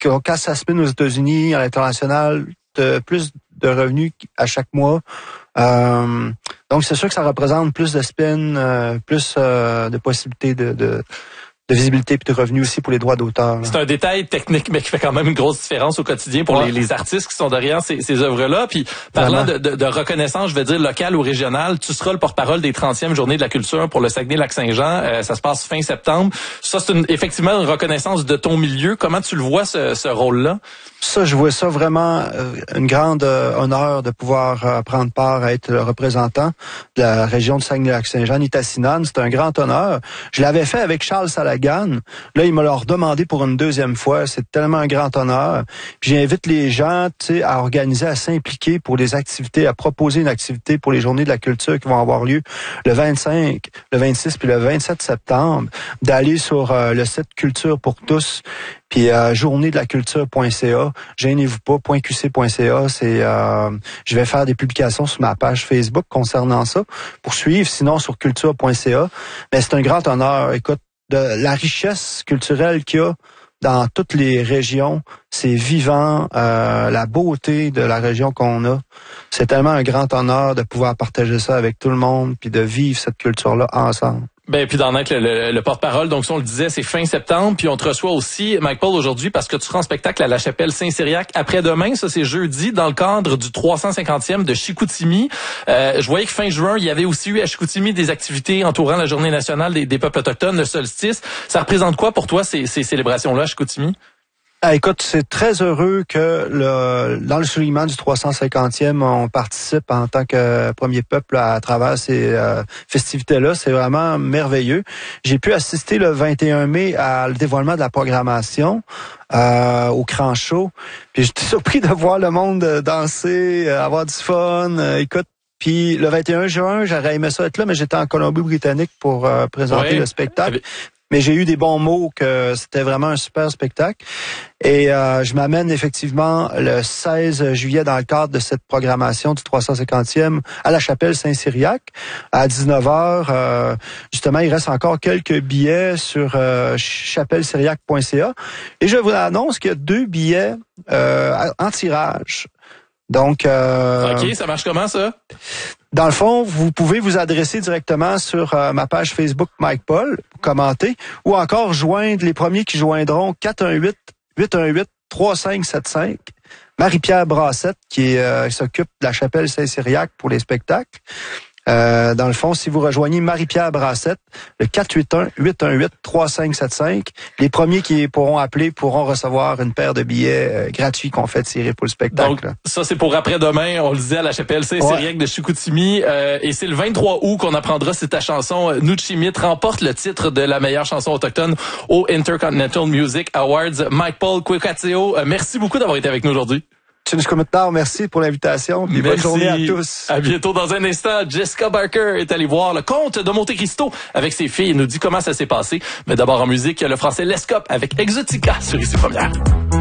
quand ça spin aux États-Unis, à l'international, t'as plus de revenus à chaque mois. Donc, c'est sûr que ça représente plus de spin, plus de possibilités de visibilité et de revenus aussi pour les droits d'auteur. C'est un détail technique, mais qui fait quand même une grosse différence au quotidien pour les artistes qui sont derrière ces œuvres-là. Puis, parlant de reconnaissance, je vais dire locale ou régionale, tu seras le porte-parole des 30e Journées de la culture pour le Saguenay-Lac-Saint-Jean. Ça se passe fin septembre. Ça, c'est effectivement une reconnaissance de ton milieu. Comment tu le vois, ce rôle-là? Ça, je vois ça vraiment une grande honneur de pouvoir prendre part à être le représentant de la région de Saguenay-Lac-Saint-Jean, Nitassinan. C'est un grand honneur. Je l'avais fait avec Charles Salagan. Là, il me l'a redemandé pour une deuxième fois. C'est tellement un grand honneur. Puis j'invite les gens, à organiser, à s'impliquer pour des activités, à proposer une activité pour les Journées de la culture qui vont avoir lieu le 25, le 26 puis le 27 septembre, d'aller sur le site Culture pour tous. Puis journée-de-la-culture.ca, gênez-vous pas, .qc.ca, je vais faire des publications sur ma page Facebook concernant ça pour suivre, sinon sur culture.ca. Mais c'est un grand honneur. Écoute, de la richesse culturelle qu'il y a dans toutes les régions, c'est vivant, la beauté de la région qu'on a. C'est tellement un grand honneur de pouvoir partager ça avec tout le monde puis de vivre cette culture-là ensemble. Ben puis d'en être le porte-parole, donc ça on le disait, c'est fin septembre, puis on te reçoit aussi, Mike Paul, aujourd'hui, parce que tu seras en spectacle à la Chapelle Saint-Cyriaque après-demain, ça c'est jeudi, dans le cadre du 350e de Chicoutimi. Je voyais que fin juin, il y avait aussi eu à Chicoutimi des activités entourant la Journée nationale des peuples autochtones, le solstice. Ça représente quoi pour toi, ces célébrations-là à Chicoutimi? Écoute, c'est très heureux que dans le soulignement du 350e, on participe en tant que premier peuple à travers ces festivités-là. C'est vraiment merveilleux. J'ai pu assister le 21 mai à le dévoilement de la programmation au Cran Show. Puis j'étais surpris de voir le monde danser, avoir du fun. Écoute, puis le 21 juin, j'aurais aimé ça être là, mais j'étais en Colombie-Britannique pour présenter le spectacle. Mais j'ai eu des bons mots que c'était vraiment un super spectacle. Et je m'amène effectivement le 16 juillet dans le cadre de cette programmation du 350e à la Chapelle Saint-Cyriaque à 19h. Justement, il reste encore quelques billets sur chapellecyriaque.ca. Et je vous annonce qu'il y a 2 billets en tirage. Donc, OK, ça marche comment ça? Dans le fond, vous pouvez vous adresser directement sur ma page Facebook Mike Paul, commenter, ou encore joindre les premiers qui joindront 418-818-3575. Marie-Pierre Brassette qui s'occupe de la Chapelle Saint-Cyriaque pour les spectacles. Dans le fond, si vous rejoignez Marie-Pierre Brassette, le 481-818-3575, les premiers qui pourront appeler pourront recevoir une paire de billets gratuits qu'on fait tirer pour le spectacle. Donc, ça, c'est pour après-demain, on le disait, à la Chapelle Saint-Cyriaque de Chicoutimi. Et c'est le 23 août qu'on apprendra si ta chanson Nuchimit remporte le titre de la meilleure chanson autochtone au Intercontinental Music Awards. Mike Paul Kwekateo, merci beaucoup d'avoir été avec nous aujourd'hui. Merci pour l'invitation. Puis bonne journée à tous. À bientôt. Dans un instant, Jessica Barker est allée voir le Comte de Monte Cristo avec ses filles et nous dit comment ça s'est passé. Mais d'abord en musique, le français Lescope avec Exotica sur Ici Première.